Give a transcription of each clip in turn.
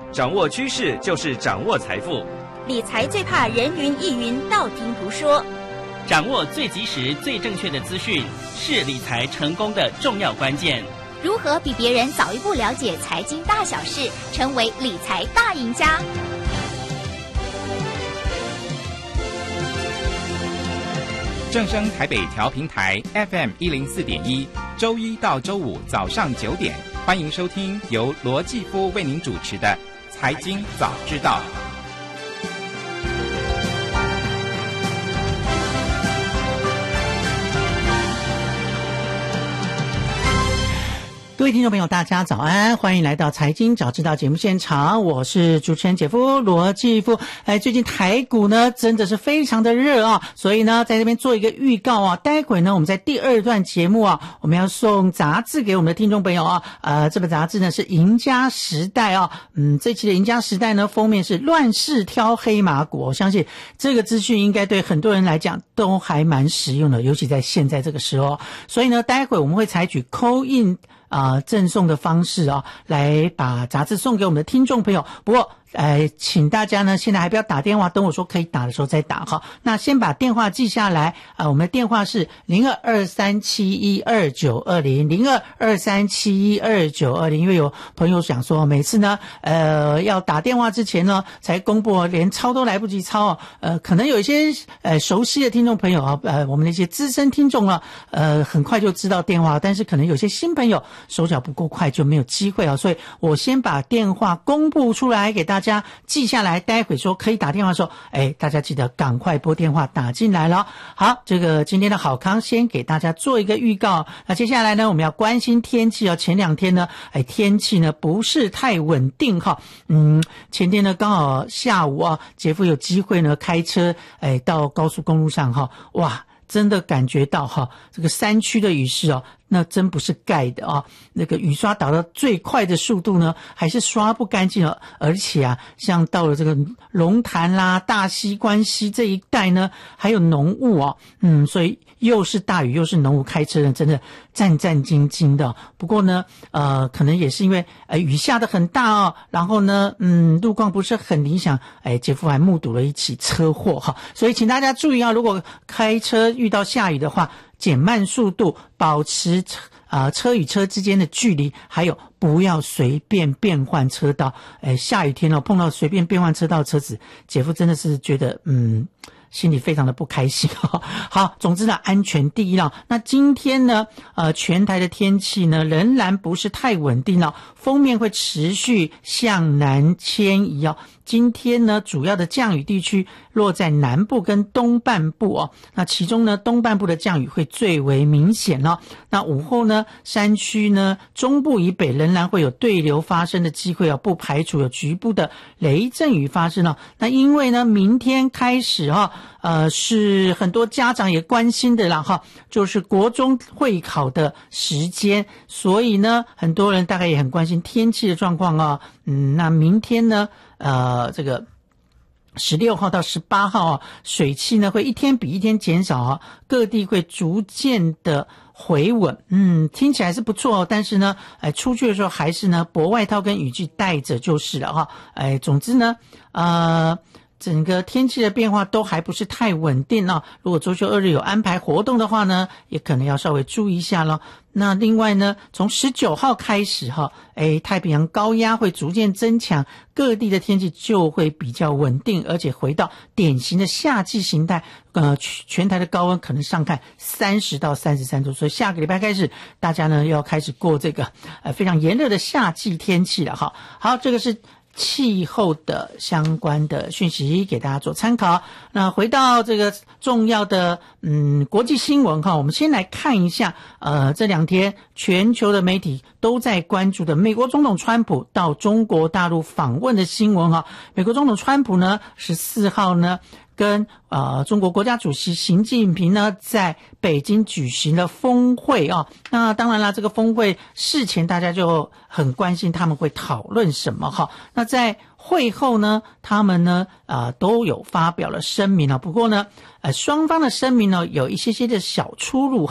掌握趋势就是掌握财富。 理财最怕人云亦云，道听途说。 掌握最及时、最正确的资讯，是理财成功的重要关键。 如何比别人早一步了解财经大小事，成为理财大赢家？ 正声台北调频台 FM104.1，周一到周五早上9点，欢迎收听由罗继夫为您主持的《财经早知道》。 各位听众朋友大家早安，欢迎来到财经早知道节目现场，我是主持人姐夫罗继夫。最近台股呢真的是非常的热啊，所以呢在这边做一个预告啊，待会呢我们在第二段节目啊，我们要送杂志给我们的听众朋友啊。这本杂志呢是赢家时代啊，这期的赢家时代呢封面是乱世挑黑马股，我相信这个资讯应该对很多人来讲都还蛮实用的，尤其在现在这个时候。所以呢待会我们会采取 call in赠送的方式来把杂志送给我们的听众朋友。不过请大家呢现在还不要打电话，等我说可以打的时候再打哈。那先把电话记下来我们的电话是0223712920，0223712920。因为有朋友想说每次呢要打电话之前呢才公布，连抄都来不及抄可能有一些熟悉的听众朋友我们那些资深听众很快就知道电话，但是可能有些新朋友手脚不够快就没有机会所以我先把电话公布出来给大家记下来，待会说可以打电话的时候大家记得赶快拨电话打进来了。好，这个今天的好康先给大家做一个预告。那接下来呢我们要关心天气前两天呢天气呢不是太稳定前天呢刚好下午姐夫有机会呢开车到高速公路上哇真的感觉到这个山区的雨势那真不是盖的那个雨刷打到最快的速度呢还是刷不干净而且像到了这个龙潭啦、大溪、关西这一带呢还有浓雾所以又是大雨又是浓雾，开车人真的战战兢兢的。不过呢可能也是因为雨下得很大然后呢路况不是很理想姐夫还目睹了一起车祸所以请大家注意如果开车遇到下雨的话，减慢速度，保持车与车之间的距离，还有不要随便变换车道。下雨天碰到随便变换车道的车子，姐夫真的是觉得心里非常的不开心好，总之呢安全第一那今天呢全台的天气呢仍然不是太稳定锋面会持续向南迁移今天呢主要的降雨地区落在南部跟东半部那其中呢东半部的降雨会最为明显那午后呢山区呢中部以北仍然会有对流发生的机会不排除有局部的雷阵雨发生那因为呢明天开始是很多家长也关心的就是国中会考的时间，所以呢很多人大概也很关心天气的状况那明天呢这个16号到18号水汽呢会一天比一天减少各地会逐渐的回稳听起来是不错但是呢出去的时候还是呢薄外套跟雨具带着就是了总之呢整个天气的变化都还不是太稳定如果周休2日有安排活动的话呢也可能要稍微注意一下咯。那另外呢从19号开始太平洋高压会逐渐增强，各地的天气就会比较稳定，而且回到典型的夏季形态全台的高温可能上看30到33度，所以下个礼拜开始大家呢要开始过这个非常炎热的夏季天气了好，这个是气候的相关的讯息给大家做参考。那回到这个重要的国际新闻我们先来看一下这两天全球的媒体都在关注的美国总统川普到中国大陆访问的新闻美国总统川普呢14号呢跟中国国家主席习近平呢在北京举行了峰会那当然啦这个峰会事前大家就很关心他们会讨论什么那在会后呢他们呢都有发表了声明不过呢双方的声明呢有一些的小出入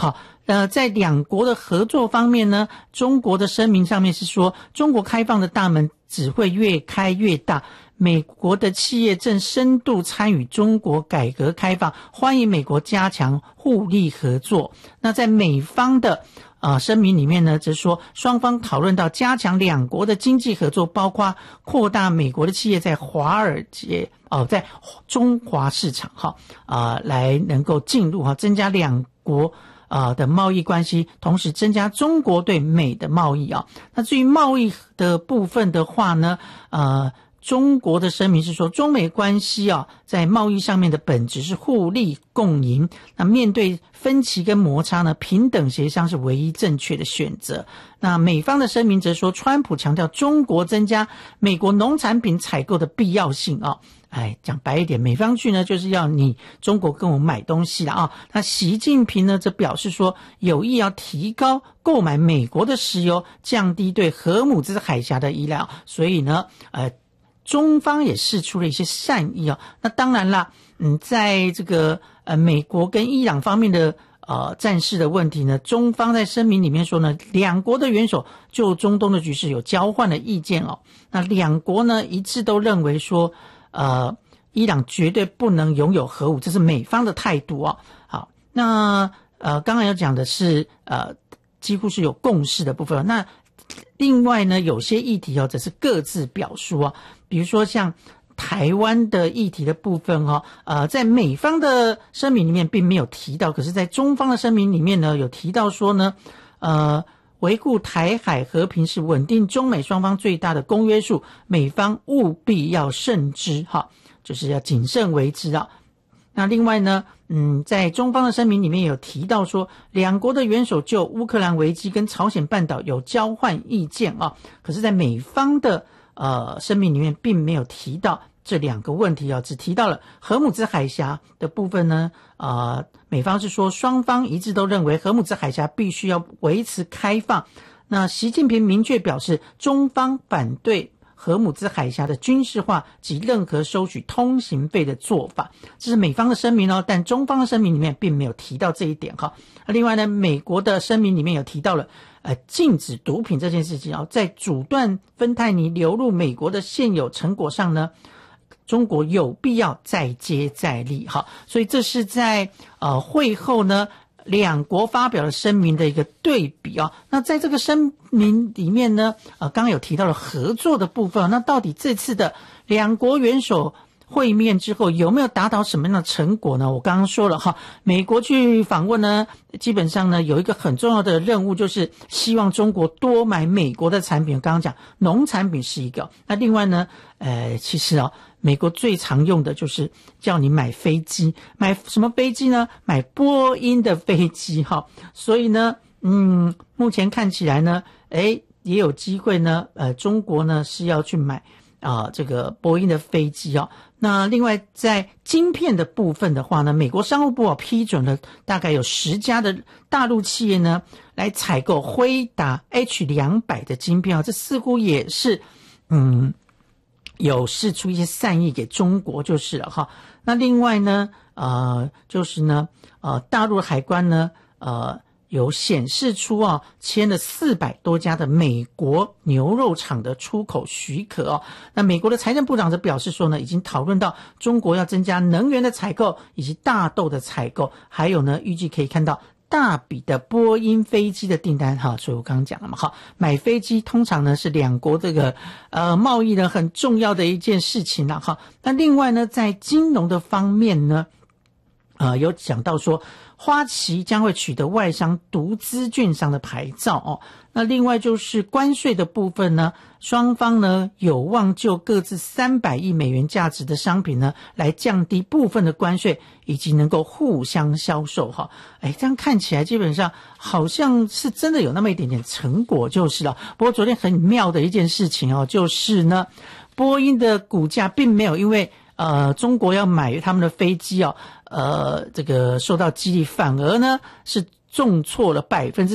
在两国的合作方面呢，中国的声明上面是说，中国开放的大门只会越开越大，美国的企业正深度参与中国改革开放，欢迎美国加强互利合作。那在美方的声明里面呢，则说双方讨论到加强两国的经济合作，包括扩大美国的企业在华尔街在中华市场来能够进入增加两国的贸易关系，同时增加中国对美的贸易那至于贸易的部分的话呢，中国的声明是说，中美关系在贸易上面的本质是互利共赢。那面对分歧跟摩擦呢，平等协商是唯一正确的选择。那美方的声明则说，川普强调中国增加美国农产品采购的必要性讲白一点，美方去呢就是要你中国跟我买东西了那习近平呢则表示说，有意要提高购买美国的石油，降低对荷姆兹海峡的依赖所以呢中方也释出了一些善意那当然啦，在这个美国跟伊朗方面的战事的问题呢，中方在声明里面说呢，两国的元首就中东的局势有交换的意见那两国呢一致都认为说伊朗绝对不能拥有核武，这是美方的态度好，那刚刚要讲的是几乎是有共识的部分那另外呢，有些议题则是各自表述比如说像台湾的议题的部分在美方的声明里面并没有提到，可是在中方的声明里面呢，有提到说呢，维护台海和平是稳定中美双方最大的公约数，美方务必要慎之就是要谨慎为之那另外呢在中方的声明里面有提到说，两国的元首就乌克兰危机跟朝鲜半岛有交换意见可是在美方的声明里面并没有提到这两个问题只提到了荷姆兹海峡的部分呢美方是说双方一致都认为荷姆兹海峡必须要维持开放，那习近平明确表示中方反对荷姆兹海峡的军事化及任何收取通行费的做法，这是美方的声明但中方的声明里面并没有提到这一点另外呢，美国的声明里面有提到了禁止毒品这件事情在阻断芬太尼流入美国的现有成果上呢，中国有必要再接再厉所以这是在会后呢两国发表了声明的一个对比那在这个声明里面呢刚刚有提到了合作的部分那到底这次的两国元首会面之后有没有达到什么样的成果呢？我刚刚说了美国去访问呢，基本上呢有一个很重要的任务，就是希望中国多买美国的产品。我刚刚讲农产品是一个，那另外呢其实美国最常用的就是叫你买飞机，买什么飞机呢？买波音的飞机所以呢目前看起来呢也有机会呢中国呢是要去买这个波音的飞机那另外在晶片的部分的话呢，美国商务部批准了大概有10家的大陆企业呢来采购辉达 H200 的晶片这似乎也是有释出一些善意给中国就是了那另外呢就是呢大陆海关呢有显示出签了400多家的美国牛肉厂的出口许可那美国的财政部长则表示说呢，已经讨论到中国要增加能源的采购以及大豆的采购，还有呢预计可以看到大笔的波音飞机的订单所以我刚刚讲了嘛买飞机通常呢是两国这个贸易呢很重要的一件事情啦那另外呢在金融的方面呢有讲到说花旗将会取得外商独资券商的牌照那另外就是关税的部分呢，双方呢有望就各自300亿美元价值的商品呢来降低部分的关税，以及能够互相销售这样看起来基本上好像是真的有那么一点点成果就是了。不过昨天很妙的一件事情就是呢波音的股价并没有因为中国要买他们的飞机这个受到激励，反而呢是重挫了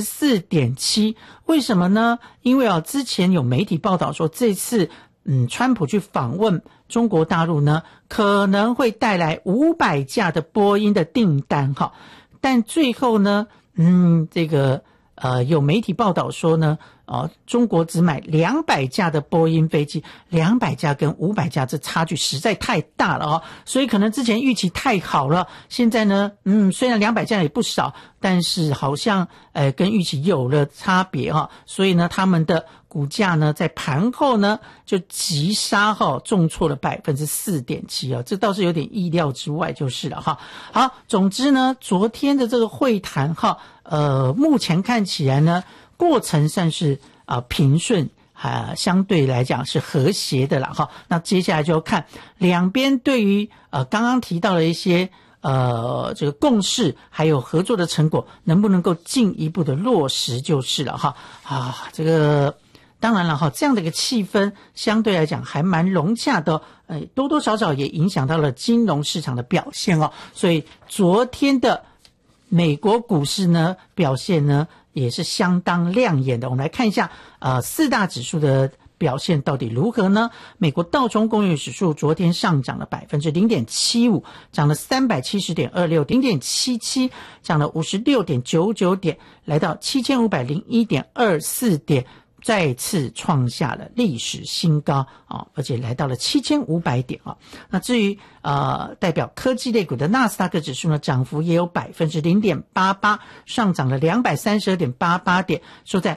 4.7%。 为什么呢？因为之前有媒体报道说这次川普去访问中国大陆呢可能会带来500架的波音的订单但最后呢这个有媒体报道说呢，中国只买200架的波音飞机，200架跟500架这差距实在太大了所以可能之前预期太好了，现在呢，虽然200架也不少，但是好像跟预期有了差别所以呢，他们的股价呢在盘后呢就急杀重挫了 4.7% 这倒是有点意料之外就是了好，总之呢，昨天的这个会谈目前看起来呢，过程算是平顺相对来讲是和谐的啦那接下来就看两边对于刚刚提到的一些这个共识还有合作的成果能不能够进一步的落实就是了这个当然了这样的一个气氛相对来讲还蛮融洽的多多少少也影响到了金融市场的表现所以昨天的美国股市呢表现呢也是相当亮眼的。我们来看一下四大指数的表现到底如何呢？美国道琼工业指数昨天上涨了 0.75%， 涨了 370.26 点 0.77 涨了 56.99 点，来到 7501.24 点，再次创下了历史新高而且来到了7500点那至于代表科技类股的纳斯达克指数呢，涨幅也有 0.88%， 上涨了 232.88 点，收在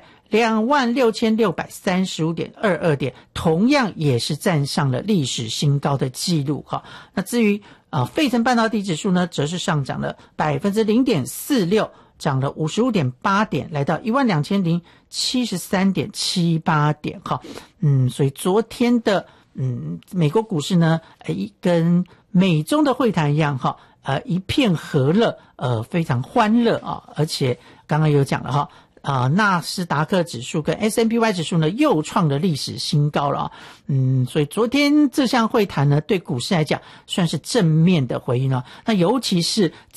26,635.22 点，同样也是站上了历史新高的记录那至于费城半导体指数呢，则是上涨了 0.46%，涨了 55.8 点，来到 12,073.78 点所以昨天的美国股市呢跟美中的会谈一样一片和乐非常欢乐而且刚刚有讲了纳斯达克指数跟 S&P 指数呢又创了历史新高了所以昨天这项会谈呢对股市来讲算是正面的回应那尤其是